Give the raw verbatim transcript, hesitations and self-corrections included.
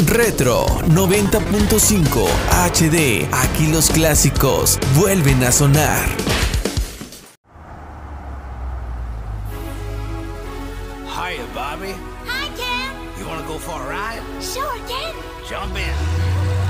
Retro noventa punto cinco H D. Aquí los clásicos vuelven a sonar. Hiya, Bobby. Hi, Ken. You wanna go for a ride? Sure, Ken. Jump in.